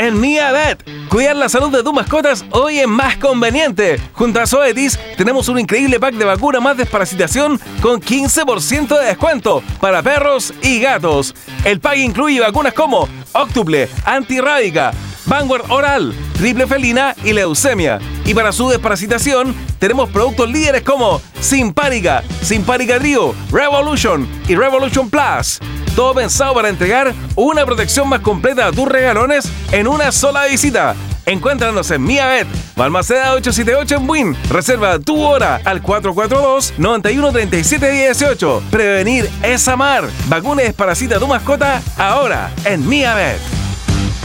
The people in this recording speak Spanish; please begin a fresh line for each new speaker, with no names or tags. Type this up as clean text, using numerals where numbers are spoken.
en Miavet. Cuidar la salud de tus mascotas hoy es más conveniente. Junto a Zoetis tenemos un increíble pack de vacuna más desparasitación con 15% de descuento para perros y gatos. El pack incluye vacunas como Octuple, antirrábica, Vanguard oral, triple felina y leucemia. Y para su desparasitación tenemos productos líderes como Simparica, Simparica Trio, Revolution y Revolution Plus. Todo pensado para entregar una protección más completa a tus regalones en una sola visita. Encuéntranos en Miavet, Balmaceda 878 en Buin. Reserva tu hora al 442-913718. Prevenir es amar. Vacuna y desparasita a tu mascota ahora en Miavet.